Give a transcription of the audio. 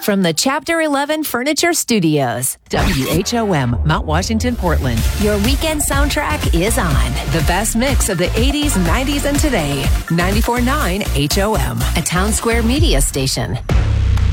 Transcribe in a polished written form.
From the Chapter 11 Furniture Studios, WHOM, Mount Washington, Portland. Your weekend soundtrack is on. The best mix of the 80s, 90s, and today. 94.9 HOM, a Town Square media station.